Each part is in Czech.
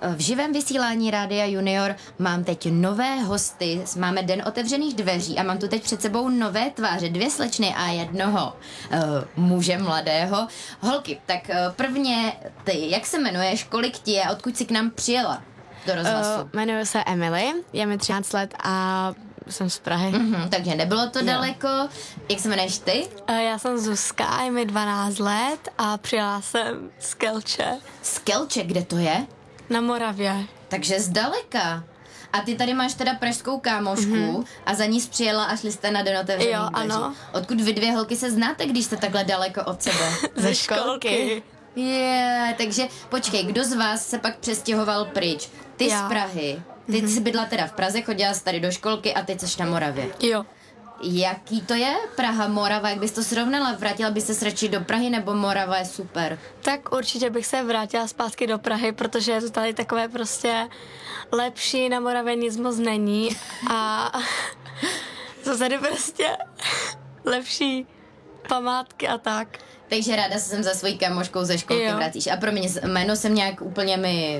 v živém vysílání Rádia Junior mám teď nové hosty, máme den otevřených dveří a mám tu teď před sebou nové tváře, 2 slečny a jednoho muže mladého. Holky, tak prvně ty, jak se jmenuješ, kolik ti je a odkud jsi k nám přijela do rozhlasu? Jmenuji se Emily, je mi 13 let a jsem z Prahy. Takže nebylo to daleko. Jak se jmenuješ ty? Já jsem Zuzka, je mi 12 let a přijela jsem z Kelče. Z Kelče, kde to je? Na Moravě. Takže zdaleka. A ty tady máš teda pražskou kámošku a za ní jsi přijela a šli jste na den otevřených dveří. Ano. Odkud vy 2 holky se znáte, když jste takhle daleko od sebe? Ze školky. Takže počkej, kdo z vás se pak přestěhoval pryč? Ty Já. z Prahy. Ty jsi bydla teda v Praze, chodila jsi tady do školky a teď jsi na Moravě. Jo. Jaký to je Praha, Morava? Jak bys to srovnala? Vrátila bys se radši do Prahy nebo Morava je super? Tak určitě bych se vrátila zpátky do Prahy, protože je to tady takové prostě lepší, na Moravě nic moc není a jsou tady prostě lepší památky a tak. Takže ráda se sem za svojí kamoškou ze školky vracíš. A pro mě jméno jsem nějak úplně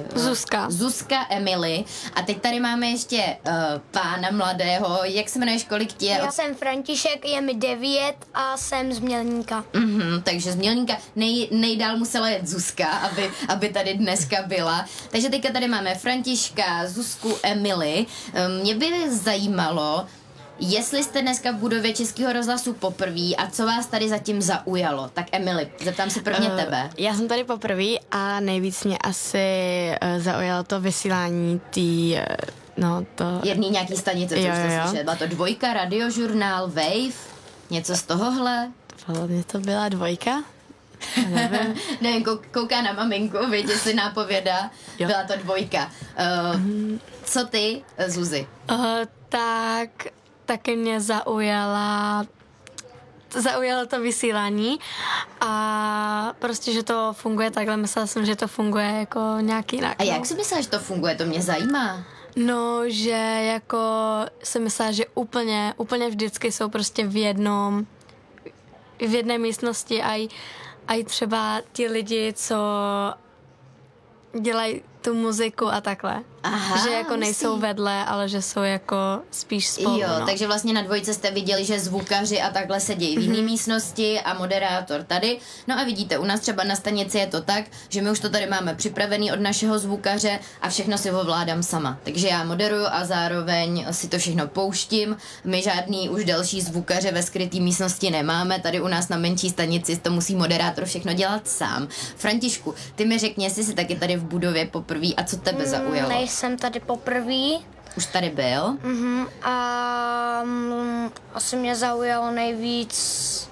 Zuzka Emily. A teď tady máme ještě pána mladého. Jak se jmenuješ, kolik ti je? Já jsem František, je mi 9 a jsem z Mělníka. Takže z Mělníka nejdál musela jet Zuzka, aby tady dneska byla. Takže teďka tady máme Františka, Zuzku, Emily. Mě by zajímalo, jestli jste dneska v budově Českého rozhlasu poprvé a co vás tady zatím zaujalo. Tak Emily, zeptám se prvně tebe. Já jsem tady poprvé a nejvíc mě asi zaujalo to vysílání Jedný nějaký stanice, co jste slyšeli. Byla to 2, radiožurnál, Wave, něco z tohohle? Hlavně to byla 2. Nevím, kouká na maminku, vidíte si nápověda. Jo. Byla to 2. Co ty, Zuzi? Tak taky mě zaujalo to vysílání a prostě, že to funguje takhle, myslela jsem, že to funguje jako nějak jinak. A jak si myslela, že to funguje? To mě zajímá. No, že jako jsem myslela, že úplně vždycky jsou prostě v jedné místnosti a i třeba ti lidi, co dělají tu muziku a takhle. Aha, že jako nejsou vedle, ale že jsou jako spíš spolu. Jo, takže vlastně na 2 jste viděli, že zvukaři a takhle sedějí v jiné místnosti a moderátor tady. No a vidíte, u nás třeba na stanici je to tak, že my už to tady máme připravený od našeho zvukaře a všechno si ovládám sama. Takže já moderuju a zároveň si to všechno pouštím. My žádný už další zvukaře ve skrytý místnosti nemáme. Tady u nás na menší stanici to musí moderátor všechno dělat sám. Františku, ty mi řekni, jestli jsi taky tady v budově poprvé a co tebe zaujalo? Nejsem tady poprvé. Už tady byl? A asi mě zaujalo nejvíc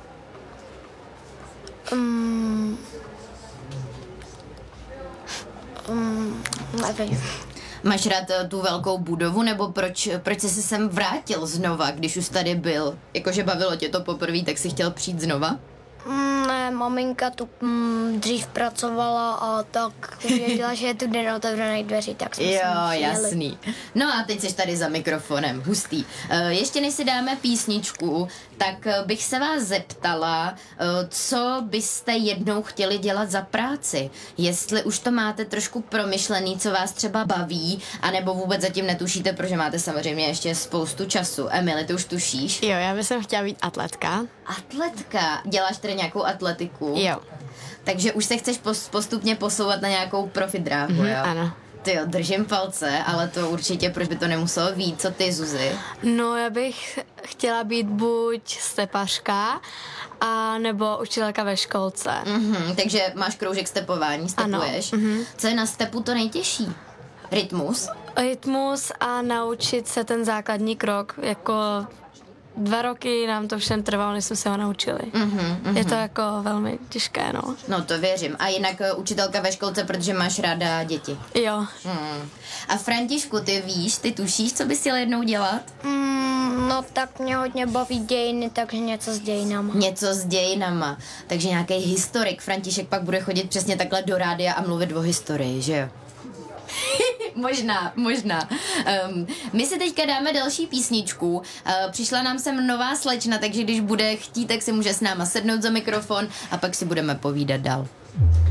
nevím. Máš rád tu velkou budovu, nebo proč jsi se sem vrátil znova, když už tady byl? Jakože bavilo tě to poprvé, tak jsi chtěl přijít znova? Ne, maminka tu dřív pracovala a tak věděla, že je tu den otevřených dveří, tak jsme Jo, přijeli. jasný. No a teď jsi tady za mikrofonem, hustý. Ještě než si dáme písničku, tak bych se vás zeptala, co byste jednou chtěli dělat za práci. Jestli už to máte trošku promyšlený, co vás třeba baví, anebo vůbec zatím netušíte, protože máte samozřejmě ještě spoustu času. Emily, ty už tušíš? Jo, já bych chtěla být atletka. Atletka? Děláš tedy nějakou atletiku? Jo. Takže už se chceš postupně posouvat na nějakou profi dráhu, jo? Ano. Tyjo, držím palce, ale to určitě, proč by to nemuselo být. Co ty, Zuzi? No, já bych chtěla být buď stepařka, a nebo učitelka ve školce. Takže máš kroužek stepování, stepuješ. Ano. Co je na stepu to nejtěžší? Rytmus? Rytmus a naučit se ten základní krok, jako 2 roky nám to všem trvalo, než jsme se ho naučili. Je to jako velmi těžké, no. No to věřím. A jinak učitelka ve školce, protože máš ráda děti. Jo. A Františku, ty víš, ty tušíš, co bys chtěla jednou dělat? No tak mě hodně baví dějiny, takže něco s dějinama. Něco s dějinama. Takže nějaký historik. František pak bude chodit přesně takhle do rádia a mluvit o historii, že jo? Možná. My si teďka dáme další písničku. Přišla nám sem nová slečna, takže když bude chtít, tak si může s náma sednout za mikrofon a pak si budeme povídat dál.